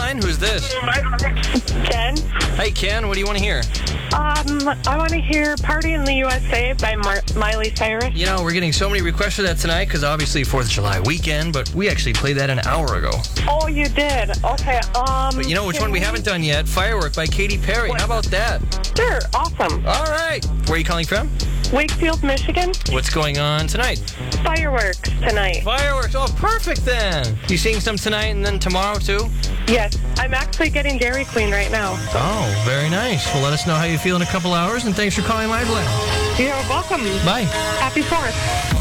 line. Who's this? Ken. Hey, Ken, what do you want to hear? I want to hear Party in the USA by Miley Cyrus. You know, we're getting so many requests for that tonight because obviously 4th of July weekend, but we actually played that an hour ago. Oh, you did? Okay, But you know which one we haven't done yet? Firework by Katy Perry. How about that? Sure, awesome. All right. Where are you calling from? Wakefield, Michigan. What's going on tonight? Fireworks tonight. Fireworks. Oh, perfect then. You seeing some tonight and then tomorrow too? Yes, I'm actually getting Dairy Queen right now. Oh, very nice. Well, let us know how you feel in a couple hours, and thanks for calling Live Land. You're welcome. Bye. Happy 4th.